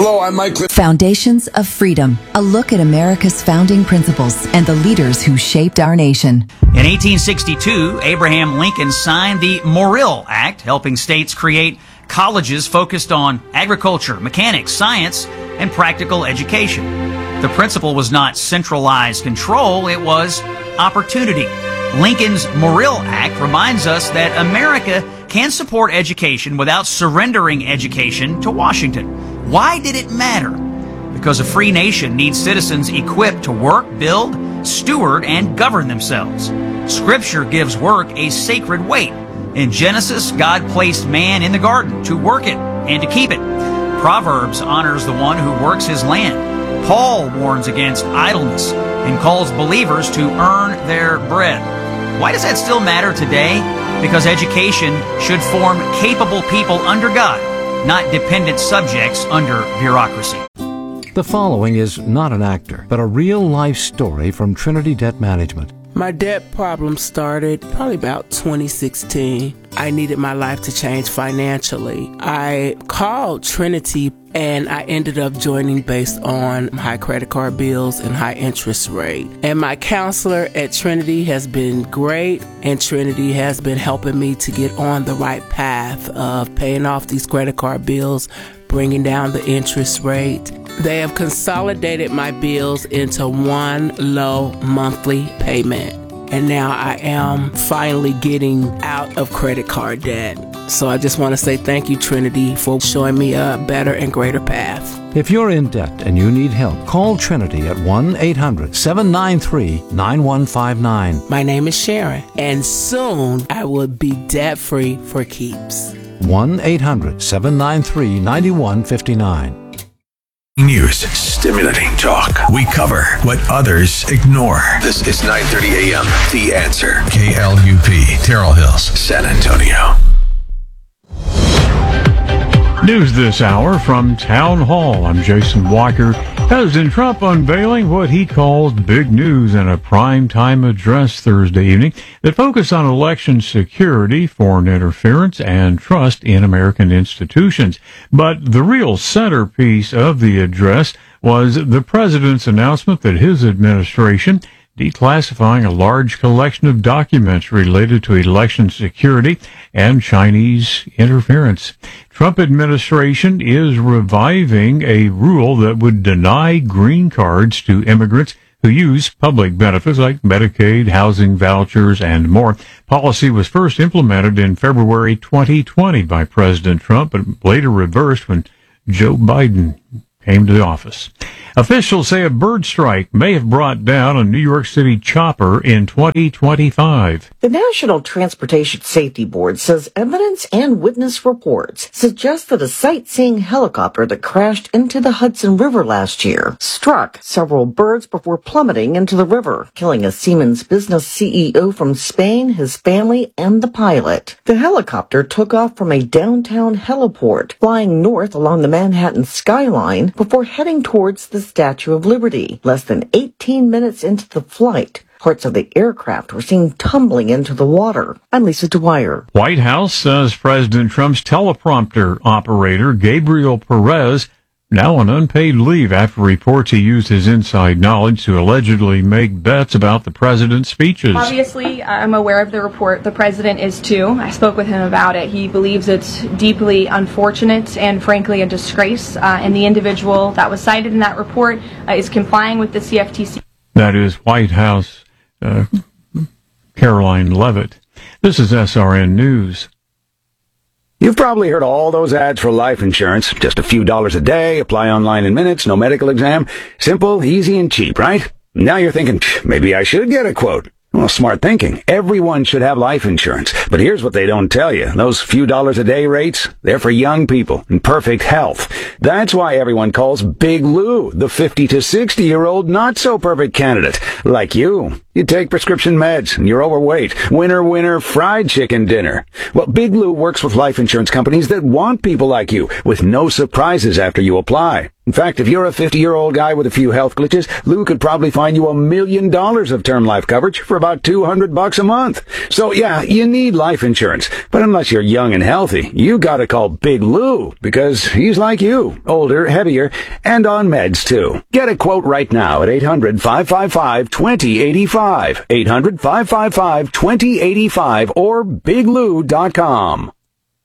Hello, I'm Mike. Foundations of Freedom, a look at America's founding principles and the leaders who shaped our nation. In 1862, Abraham Lincoln signed the Morrill Act, helping states create colleges focused on agriculture, mechanics, science, and practical education. The principle was not centralized control, it was opportunity. Lincoln's Morrill Act reminds us that America can support education without surrendering education to Washington. Why did it matter? Because a free nation needs citizens equipped to work, build, steward, and govern themselves. Scripture gives work a sacred weight. In Genesis, God placed man in the garden to work it and to keep it. Proverbs honors the one who works his land. Paul warns against idleness and calls believers to earn their bread. Why does that still matter today? Because education should form capable people under God, not dependent subjects under bureaucracy. The following is not an actor, but a real-life story from Trinity Debt Management. My debt problem started probably about 2016. I needed my life to change financially. I called Trinity and I ended up joining based on high credit card bills and high interest rate. And my counselor at Trinity has been great, and Trinity has been helping me to get on the right path of paying off these credit card bills, bringing down the interest rate. They have consolidated my bills into one low monthly payment. And now I am finally getting out of credit card debt. So I just want to say thank you, Trinity, for showing me a better and greater path. If you're in debt and you need help, call Trinity at 1-800-793-9159. My name is Sharon, and soon I will be debt-free for keeps. 1-800-793-9159. News, stimulating talk. We cover what others ignore. This is 9:30 a.m. The Answer. KLUP, Terrell Hills, San Antonio. News this hour from Town Hall. I'm Jason Walker. President Trump unveiling what he calls big news in a primetime address Thursday evening that focused on election security, foreign interference, and trust in American institutions. But the real centerpiece of the address was the president's announcement that his administration declassifying a large collection of documents related to election security and Chinese interference. Trump administration is reviving a rule that would deny green cards to immigrants who use public benefits like Medicaid, housing vouchers, and more. Policy was first implemented in February 2020 by President Trump, but later reversed when Joe Biden came to the office. Officials say a bird strike may have brought down a New York City chopper in 2025. The National Transportation Safety Board says evidence and witness reports suggest that a sightseeing helicopter that crashed into the Hudson River last year struck several birds before plummeting into the river, killing a Siemens business CEO from Spain, his family, and the pilot. The helicopter took off from a downtown heliport, flying north along the Manhattan skyline before heading towards the Statue of Liberty. Less than 18 minutes into the flight, parts of the aircraft were seen tumbling into the water. I'm Lisa Dwyer. White House says President Trump's teleprompter operator, Gabriel Perez, now on unpaid leave after reports he used his inside knowledge to allegedly make bets about the president's speeches. Obviously, I'm aware of the report. The president is too. I spoke with him about it. He believes it's deeply unfortunate and frankly a disgrace. And the individual that was cited in that report is complying with the CFTC. That is White House Caroline Leavitt. This is SRN News. You've probably heard all those ads for life insurance. Just a few dollars a day, apply online in minutes, no medical exam. Simple, easy, and cheap, right? Now you're thinking, maybe I should get a quote. Well, smart thinking. Everyone should have life insurance. But here's what they don't tell you. Those few dollars a day rates, they're for young people in perfect health. That's why everyone calls Big Lou the 50 to 60-year-old not-so-perfect candidate, like you. You take prescription meds and you're overweight. Winner, winner, fried chicken dinner. Well, Big Lou works with life insurance companies that want people like you with no surprises after you apply. In fact, if you're a 50-year-old guy with a few health glitches, Lou could probably find you $1 million of term life coverage for about $200 a month. So yeah, you need life insurance. But unless you're young and healthy, you gotta call Big Lou because he's like you, older, heavier, and on meds too. Get a quote right now at 800-555-2085. 800-555-2085 or biglou.com.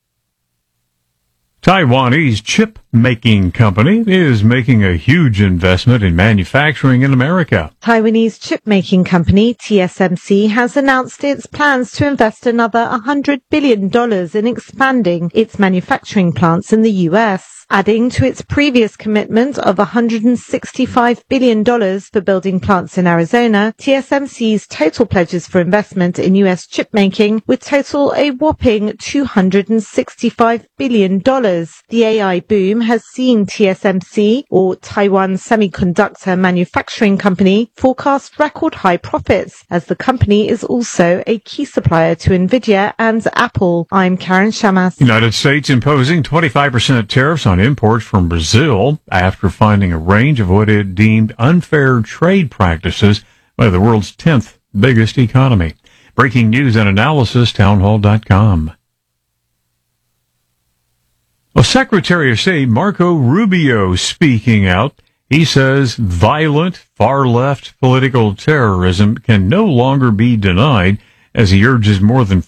Taiwanese chip-making company is making a huge investment in manufacturing in America. Taiwanese chip-making company TSMC has announced its plans to invest another $100 billion in expanding its manufacturing plants in the U.S., adding to its previous commitment of $165 billion for building plants in Arizona. TSMC's total pledges for investment in U.S. chip making would total a whopping $265 billion. The AI boom has seen TSMC, or Taiwan Semiconductor Manufacturing Company, forecast record high profits, as the company is also a key supplier to Nvidia and Apple. I'm Karen Shamas. United States imposing 25% tariffs on imports from Brazil after finding a range of what it deemed unfair trade practices by the world's 10th biggest economy. Breaking news and analysis, townhall.com. Well, Secretary of State Marco Rubio speaking out. He says violent, far-left political terrorism can no longer be denied, as he urges more than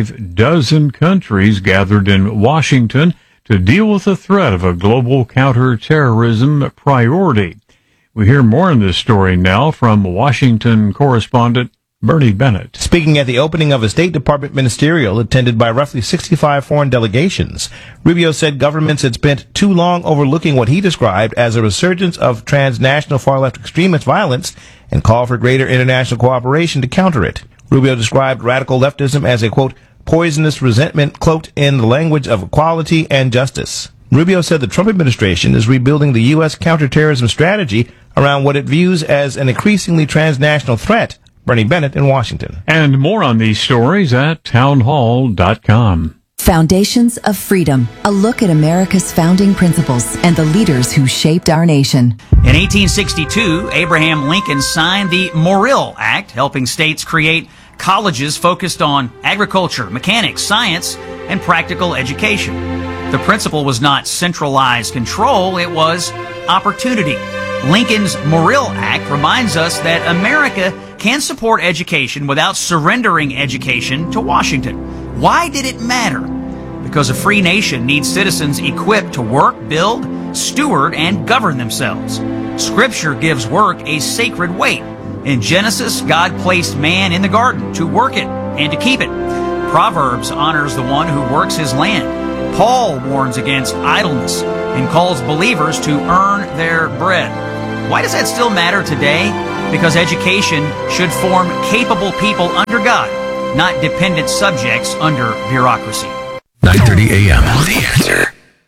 6 countries gathered in Washington to deal with the threat of a global counterterrorism priority. We hear more in this story now from Washington correspondent Bernie Bennett. Speaking at the opening of a State Department ministerial attended by roughly 65 foreign delegations, Rubio said governments had spent too long overlooking what he described as a resurgence of transnational far-left extremist violence and called for greater international cooperation to counter it. Rubio described radical leftism as a, quote, poisonous resentment cloaked in the language of equality and justice. Rubio said the Trump administration is rebuilding the U.S. counterterrorism strategy around what it views as an increasingly transnational threat. Bernie Bennett in Washington. And more on these stories at townhall.com. Foundations of Freedom, a look at America's founding principles and the leaders who shaped our nation. In 1862, Abraham Lincoln signed the Morrill Act, helping states create colleges focused on agriculture, mechanics, science, and practical education. The principle was not centralized control, it was opportunity. Lincoln's Morrill Act reminds us that America can support education without surrendering education to Washington. Why did it matter? Because a free nation needs citizens equipped to work, build, steward, and govern themselves. Scripture gives work a sacred weight. In Genesis, God placed man in the garden to work it and to keep it. Proverbs honors the one who works his land. Paul warns against idleness and calls believers to earn their bread. Why does that still matter today? Because education should form capable people under God, not dependent subjects under bureaucracy. 9:30 a.m. The Answer.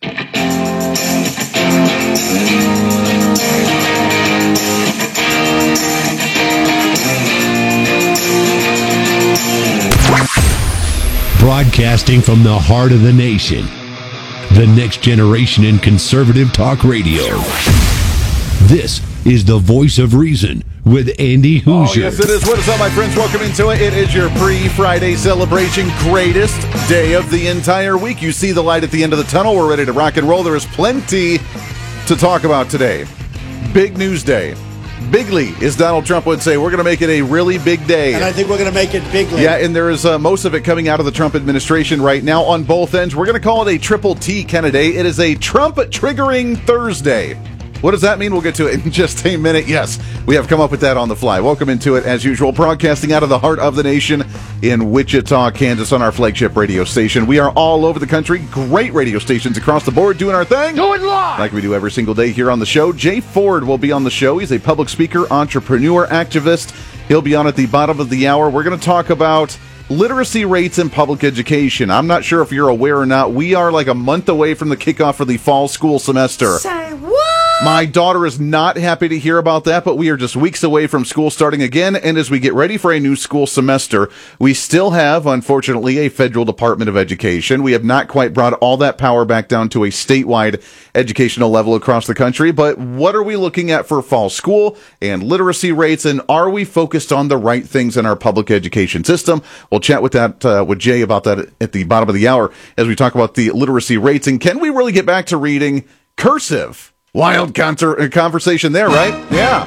Broadcasting from the heart of the nation, the next generation in conservative talk radio. This is the Voice of Reason with Andy Hoosier. Oh, yes, it is. What is up, my friends? Welcome into it. It is your pre-Friday celebration, greatest day of the entire week. You see the light at the end of the tunnel. We're ready to rock and roll. There is plenty to talk about today. Big news day. Bigly, as Donald Trump would say. We're going to make it a really big day. And I think we're going to make it bigly. Yeah, and there is most of it coming out of the Trump administration right now on both ends. We're going to call it a triple T kind of day. It is a Trump-triggering Thursday. What does that mean? We'll get to it in just a minute. Yes, we have come up with that on the fly. Welcome into it, as usual, broadcasting out of the heart of the nation in Wichita, Kansas, on our flagship radio station. We are all over the country. Great radio stations across the board doing our thing. Do it live! Like we do every single day here on the show. Jay Ford will be on the show. He's a public speaker, entrepreneur, activist. He'll be on at the bottom of the hour. We're going to talk about literacy rates in public education. I'm not sure if you're aware or not. We are like a month away from the kickoff for the fall school semester. Say what? My daughter is not happy to hear about that, but we are just weeks away from school starting again, and as we get ready for a new school semester, we still have, unfortunately, a federal Department of Education. We have not quite brought all that power back down to a statewide educational level across the country, but what are we looking at for fall school and literacy rates, and are we focused on the right things in our public education system? We'll chat with Jay about that at the bottom of the hour as we talk about the literacy rates, and can we really get back to reading cursive? Wild conversation there, right? Yeah.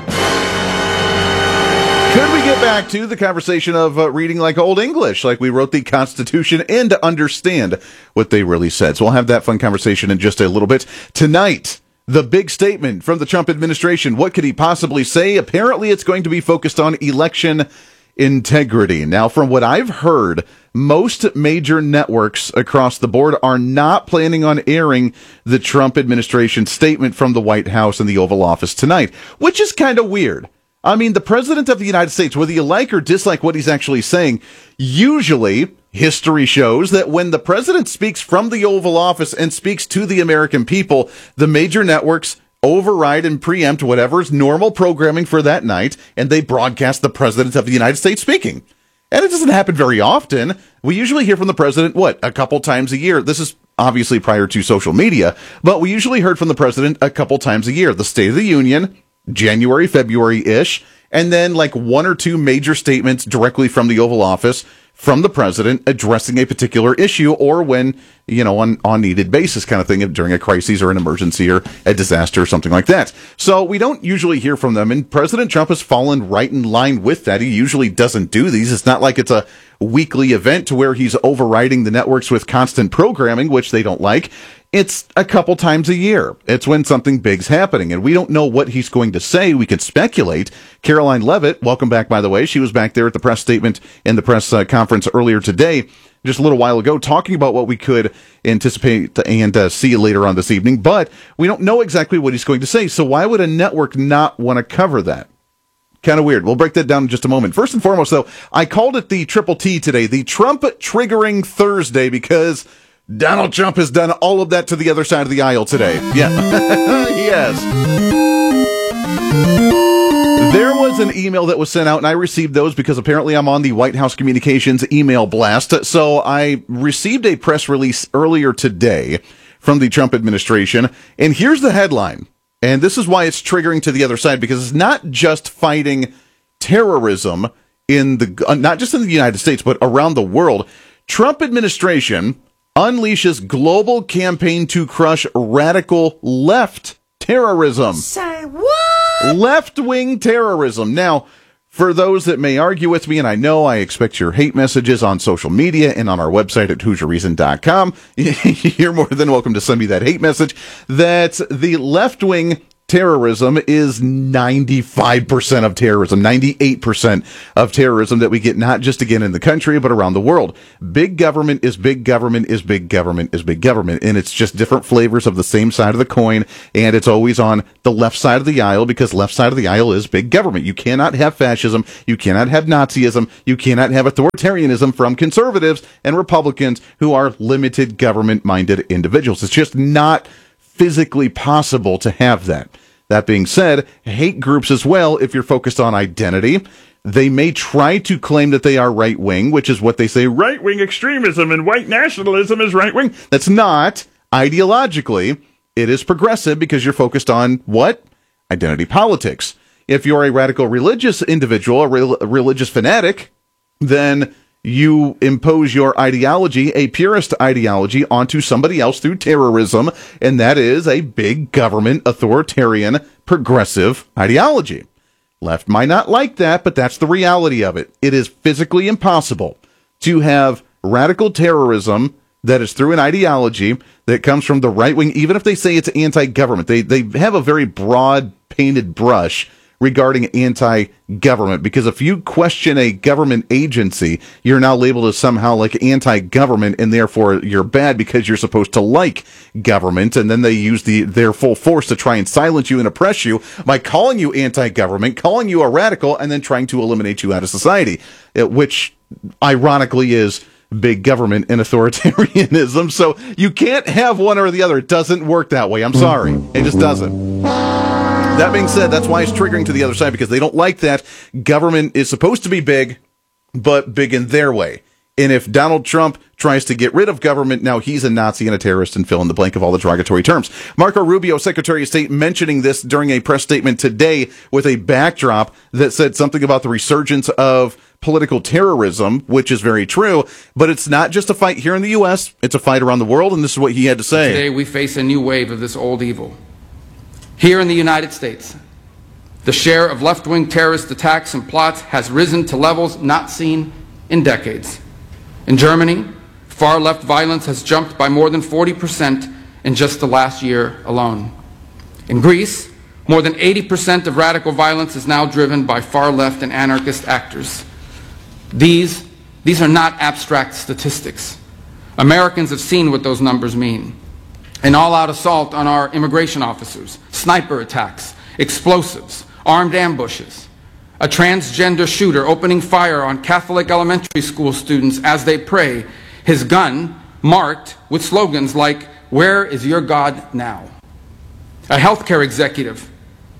Could we get back to the conversation of reading like Old English, like we wrote the Constitution, and to understand what they really said? So we'll have that fun conversation in just a little bit. Tonight, the big statement from the Trump administration. What could he possibly say? Apparently, it's going to be focused on election integrity. Now, from what I've heard, most major networks across the board are not planning on airing the Trump administration statement from the White House and the Oval Office tonight, which is kind of weird. I mean, the President of the United States, whether you like or dislike what he's actually saying, usually history shows that when the president speaks from the Oval Office and speaks to the American people, the major networks override and preempt whatever's normal programming for that night, and they broadcast the President of the United States speaking. And it doesn't happen very often. We usually hear from the president, a couple times a year. This is obviously prior to social media, but we usually heard from the president a couple times a year. The State of the Union, January, February-ish, and then like one or two major statements directly from the Oval Office from the president addressing a particular issue, or when, on needed basis kind of thing during a crisis or an emergency or a disaster or something like that. So we don't usually hear from them, and President Trump has fallen right in line with that. He usually doesn't do these. It's not like it's a weekly event to where he's overriding the networks with constant programming, which they don't like. It's a couple times a year. It's when something big's happening, and we don't know what he's going to say. We can speculate. Caroline Leavitt, welcome back, by the way. She was back there at the press statement and the press conference earlier today, just a little while ago, talking about what we could anticipate and see later on this evening, but we don't know exactly what he's going to say, so why would a network not want to cover that? Kind of weird. We'll break that down in just a moment. First and foremost, though, I called it the Triple T today, the Trump Triggering Thursday, because Donald Trump has done all of that to the other side of the aisle today. Yeah. Yes. There was an email that was sent out, and I received those because apparently I'm on the White House Communications email blast. So I received a press release earlier today from the Trump administration, and here's the headline. And this is why it's triggering to the other side, because it's not just fighting terrorism not just in the United States, but around the world. Trump administration unleashes global campaign to crush radical left terrorism. Say what? Left-wing terrorism. Now, for those that may argue with me, and I know I expect your hate messages on social media and on our website at HoosierReason.com, you're more than welcome to send me that hate message, that the left-wing terrorism is 95% of terrorism, 98% of terrorism that we get, not just again in the country, but around the world. Big government is big government is big government is big government. And it's just different flavors of the same side of the coin. And it's always on the left side of the aisle, because left side of the aisle is big government. You cannot have fascism. You cannot have Nazism. You cannot have authoritarianism from conservatives and Republicans who are limited government-minded individuals. It's just not physically possible to have that. That being said, hate groups as well, if you're focused on identity, they may try to claim that they are right-wing, which is what they say, right-wing extremism and white nationalism is right-wing. That's not. Ideologically, it is progressive because you're focused on what? Identity politics. If you're a radical religious individual, a religious fanatic, then you impose your ideology, a purist ideology, onto somebody else through terrorism, and that is a big government, authoritarian, progressive ideology. Left might not like that, but that's the reality of it. It is physically impossible to have radical terrorism that is through an ideology that comes from the right wing, even if they say it's anti-government. They have a very broad painted brush regarding anti-government, because if you question a government agency, you're now labeled as somehow like anti-government, and therefore you're bad because you're supposed to like government, and then they use their full force to try and silence you and oppress you by calling you anti-government, calling you a radical, and then trying to eliminate you out of society, which ironically is big government and authoritarianism. So you can't have one or the other. It doesn't work that way. I'm sorry. It just doesn't. That being said, that's why it's triggering to the other side, because they don't like that. Government is supposed to be big, but big in their way. And if Donald Trump tries to get rid of government, now he's a Nazi and a terrorist, and fill in the blank of all the derogatory terms. Marco Rubio, Secretary of State, mentioning this during a press statement today with a backdrop that said something about the resurgence of political terrorism, which is very true, but it's not just a fight here in the U.S., it's a fight around the world, and this is what he had to say. Today we face a new wave of this old evil. Here in the United States, the share of left-wing terrorist attacks and plots has risen to levels not seen in decades. In Germany, far-left violence has jumped by more than 40% in just the last year alone. In Greece, more than 80% of radical violence is now driven by far-left and anarchist actors. These are not abstract statistics. Americans have seen what those numbers mean. An all-out assault on our immigration officers, sniper attacks, explosives, armed ambushes, a transgender shooter opening fire on Catholic elementary school students as they pray, his gun marked with slogans like, "Where is your God now?" A healthcare executive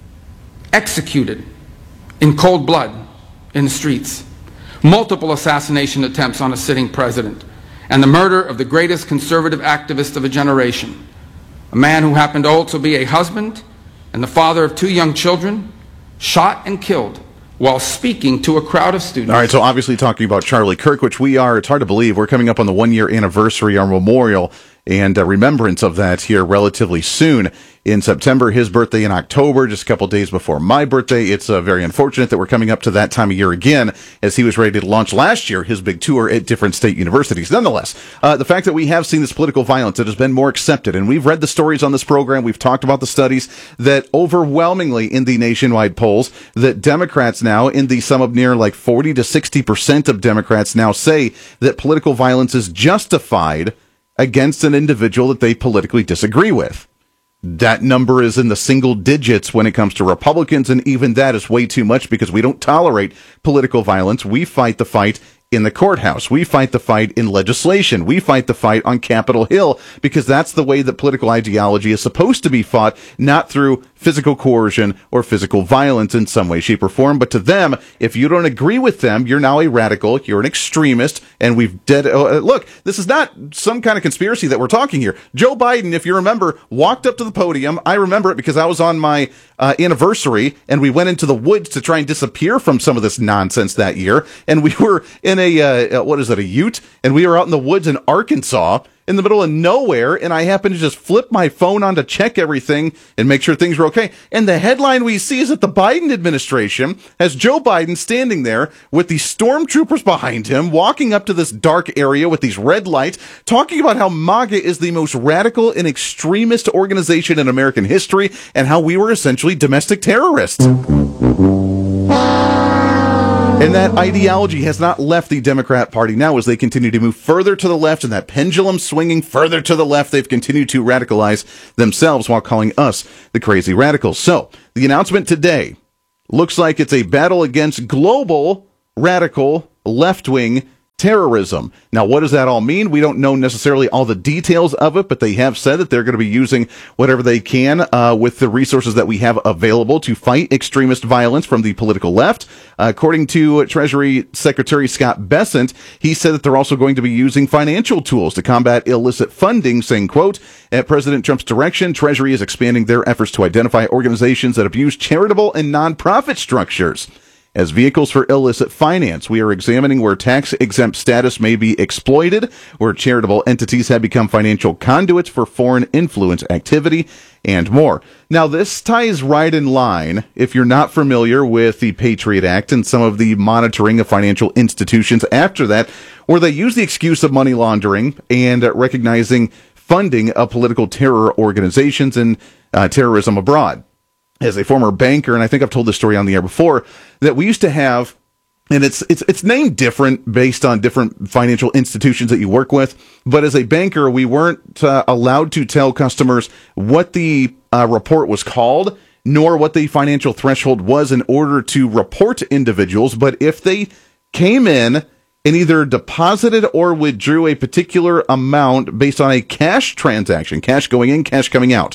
executed in cold blood in the streets. Multiple assassination attempts on a sitting president, and the murder of the greatest conservative activist of a generation, a man who happened to also be a husband and the father of 2 young children, shot and killed while speaking to a crowd of students. All right, so obviously talking about Charlie Kirk, which we are, it's hard to believe, we're coming up on the 1-year anniversary, our memorial and remembrance of that here relatively soon in September. His birthday in October, just a couple days before my birthday. It's very unfortunate that we're coming up to that time of year again, as he was ready to launch last year his big tour at different state universities. Nonetheless, the fact that we have seen this political violence that has been more accepted, and we've read the stories on this program, we've talked about the studies that overwhelmingly in the nationwide polls that Democrats now, in the sum of near like 40 to 60% of Democrats now say that political violence is justified against an individual that they politically disagree with. That number is in the single digits when it comes to Republicans, and even that is way too much because we don't tolerate political violence. We fight the fight in the courthouse. We fight the fight in legislation. We fight the fight on Capitol Hill because that's the way that political ideology is supposed to be fought, not through physical coercion or physical violence in some way, shape, or form. But to them, if you don't agree with them, you're now a radical, you're an extremist, and look, this is not some kind of conspiracy that we're talking here. Joe Biden, if you remember, walked up to the podium. I remember it because I was on my anniversary, and we went into the woods to try and disappear from some of this nonsense that year, and we were in a ute, and we were out in the woods in Arkansas in the middle of nowhere, and I happened to just flip my phone on to check everything and make sure things were okay. And the headline we see is that the Biden administration has Joe Biden standing there with the stormtroopers behind him, walking up to this dark area with these red lights, talking about how MAGA is the most radical and extremist organization in American history, and how we were essentially domestic terrorists. And that ideology has not left the Democrat Party now as they continue to move further to the left, and that pendulum swinging further to the left. They've continued to radicalize themselves while calling us the crazy radicals. So the announcement today looks like it's a battle against global radical left-wing terrorism. Now, what does that all mean? We don't know necessarily all the details of it, but they have said that they're going to be using whatever they can with the resources that we have available to fight extremist violence from the political left. According to Treasury Secretary Scott Bessent, he said that they're also going to be using financial tools to combat illicit funding, saying, quote, "At President Trump's direction, Treasury is expanding their efforts to identify organizations that abuse charitable and nonprofit structures as vehicles for illicit finance. We are examining where tax-exempt status may be exploited, where charitable entities have become financial conduits for foreign influence activity, and more." Now, this ties right in line, if you're not familiar with the Patriot Act and some of the monitoring of financial institutions after that, where they use the excuse of money laundering and recognizing funding of political terror organizations and terrorism abroad. As a former banker, and I think I've told this story on the air before, that we used to have, and it's named different based on different financial institutions that you work with, but as a banker, we weren't allowed to tell customers what the report was called, nor what the financial threshold was in order to report individuals. But if they came in and either deposited or withdrew a particular amount based on a cash transaction, cash going in, cash coming out,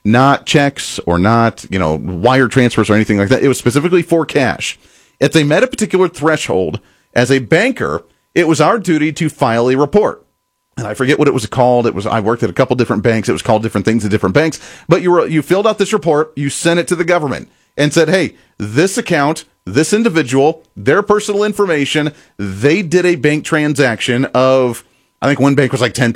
not checks or not, wire transfers or anything like that. It was specifically for cash. If they met a particular threshold, as a banker, it was our duty to file a report. And I forget what it was called. I worked at a couple different banks. It was called different things at different banks. But you filled out this report, you sent it to the government and said, hey, this account, this individual, their personal information, they did a bank transaction of, I think one bank was like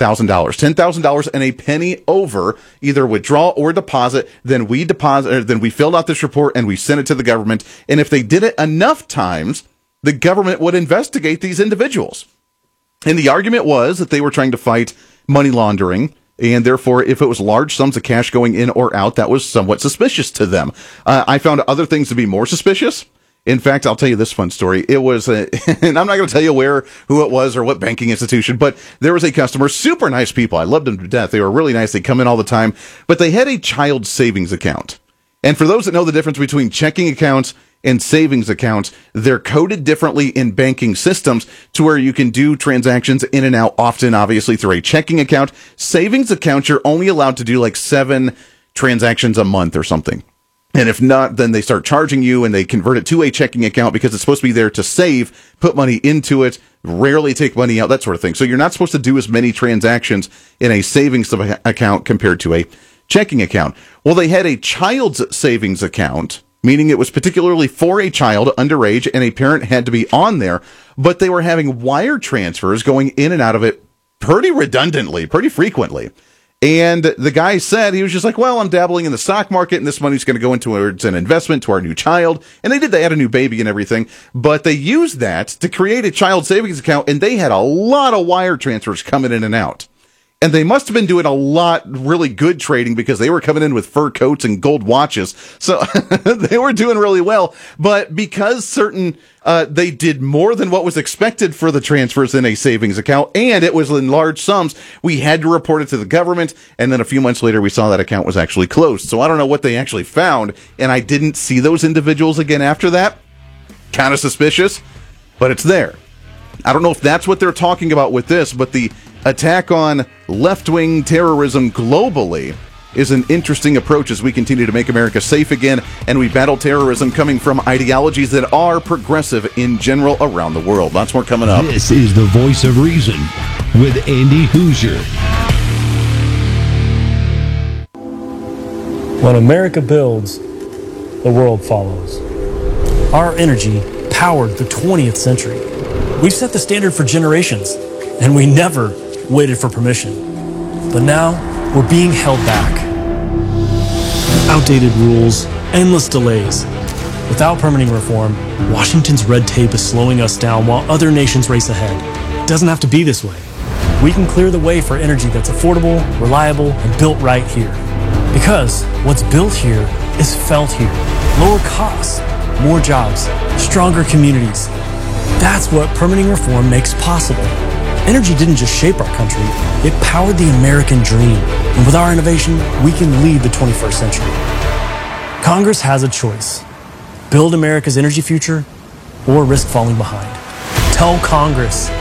$10,000 and a penny over, either withdrawal or deposit. Then we filled out this report and we sent it to the government. And if they did it enough times, the government would investigate these individuals. And the argument was that they were trying to fight money laundering, and therefore, if it was large sums of cash going in or out, that was somewhat suspicious to them. I found other things to be more suspicious. In fact, I'll tell you this fun story. It was, and I'm not going to tell you who it was or what banking institution, but there was a customer, super nice people. I loved them to death. They were really nice. They come in all the time, but they had a child savings account. And for those that know the difference between checking accounts and savings accounts, they're coded differently in banking systems to where you can do transactions in and out often, obviously, through a checking account. Savings accounts, you're only allowed to do like 7 transactions a month or something. And if not, then they start charging you and they convert it to a checking account because it's supposed to be there to save, put money into it, rarely take money out, that sort of thing. So you're not supposed to do as many transactions in a savings account compared to a checking account. Well, they had a child's savings account, meaning it was particularly for a child underage and a parent had to be on there, but they were having wire transfers going in and out of it pretty redundantly, pretty frequently. And the guy said, he was just like, well, I'm dabbling in the stock market and this money's going to go into an investment to our new child. And they had a new baby and everything, but they used that to create a child savings account, and they had a lot of wire transfers coming in and out. And they must have been doing a lot really good trading because they were coming in with fur coats and gold watches. So they were doing really well. But because they did more than what was expected for the transfers in a savings account, and it was in large sums, we had to report it to the government. And then a few months later, we saw that account was actually closed. So I don't know what they actually found. And I didn't see those individuals again after that. Kind of suspicious, but it's there. I don't know if that's what they're talking about with this, but the attack on left-wing terrorism globally is an interesting approach as we continue to make America safe again, and we battle terrorism coming from ideologies that are progressive in general around the world. Lots more coming up. This is the Voice of Reason with Andy Hoosier. When America builds, the world follows. Our energy powered the 20th century. We've set the standard for generations, and we never waited for permission. But now, we're being held back. Outdated rules, endless delays. Without permitting reform, Washington's red tape is slowing us down while other nations race ahead. It doesn't have to be this way. We can clear the way for energy that's affordable, reliable, and built right here. Because what's built here is felt here. Lower costs, more jobs, stronger communities. That's what permitting reform makes possible. Energy didn't just shape our country, it powered the American dream. And with our innovation, we can lead the 21st century. Congress has a choice. Build America's energy future or risk falling behind. Tell Congress